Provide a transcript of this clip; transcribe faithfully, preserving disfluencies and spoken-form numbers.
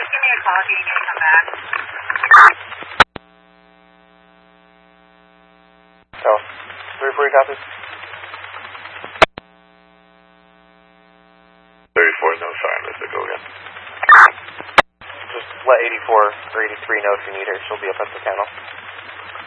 give me a call if you need to come back. So, three forty copy. thirty-four, no sign, let's go again. Just let eighty-four or eighty-three know if you need her. She'll be up at the panel.